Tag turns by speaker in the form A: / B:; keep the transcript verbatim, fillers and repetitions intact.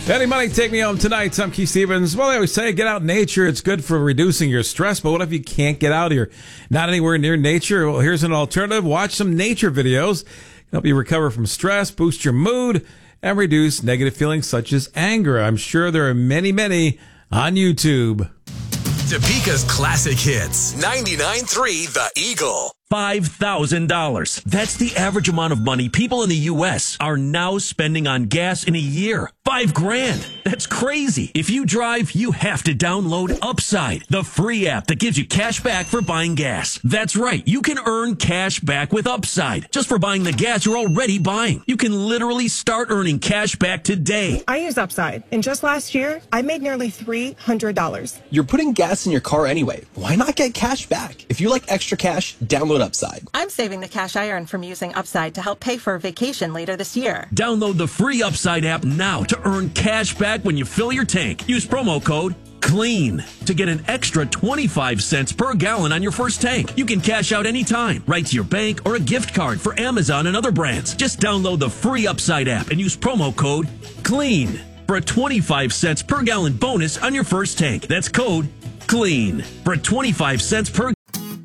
A: Any money, take me home tonight. I'm Keith Stevens. Well, I always say get out in nature. It's good for reducing your stress. But what if you can't get out here? Not anywhere near nature? Well, here's an alternative. Watch some nature videos. Help you recover from stress, boost your mood, and reduce negative feelings such as anger. I'm sure there are many, many on YouTube.
B: Topeka's classic hits. ninety-nine point three The Eagle.
C: five thousand dollars. That's the average amount of money people in the U S are now spending on gas in a year. Five grand. That's crazy. If you drive, you have to download Upside, the free app that gives you cash back for buying gas. That's right. You can earn cash back with Upside just for buying the gas you're already buying. You can literally start earning cash back today.
D: I use Upside, and just last year, I made nearly three hundred dollars.
E: You're putting gas in your car anyway. Why not get cash back? If you like extra cash, download Upside.
F: I'm saving the cash I earn from using Upside to help pay for a vacation later this year.
C: Download the free Upside app now to earn cash back when you fill your tank. Use promo code CLEAN to get an extra twenty-five cents per gallon on your first tank. You can cash out anytime, right to your bank or a gift card for Amazon and other brands. Just download the free Upside app and use promo code CLEAN for a twenty-five cents per gallon bonus on your first tank. That's code CLEAN for a twenty-five cents per